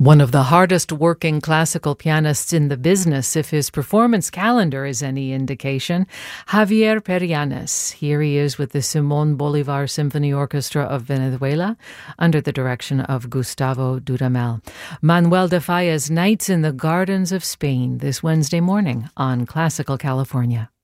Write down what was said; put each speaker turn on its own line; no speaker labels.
One of the hardest working classical pianists in the business, if his performance calendar is any indication, Javier Perianes. Here he is with the Simón Bolívar Symphony Orchestra of Venezuela under the direction of Gustavo Dudamel. Manuel de Falla's Nights in the Gardens of Spain this Wednesday morning on Classical California.